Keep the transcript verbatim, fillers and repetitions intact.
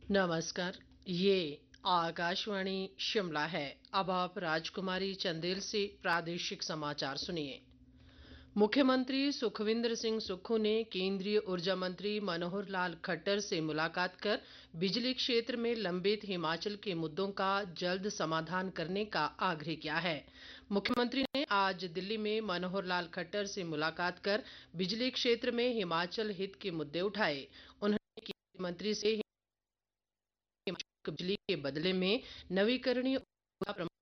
नमस्कार। ये आकाशवाणी शिमला है। अब आप राजकुमारी चंदेल से प्रादेशिक समाचार सुनिए। मुख्यमंत्री सुखविंदर सिंह सुक्खू ने केंद्रीय ऊर्जा मंत्री मनोहर लाल खट्टर से मुलाकात कर बिजली क्षेत्र में लंबित हिमाचल के मुद्दों का जल्द समाधान करने का आग्रह किया है। मुख्यमंत्री ने आज दिल्ली में मनोहर लाल खट्टर से मुलाकात कर बिजली क्षेत्र में हिमाचल हित के मुद्दे उठाए। उन्होंने केंद्रीय मंत्री से बिजली के बदले में नवीकरणीय ऊर्जा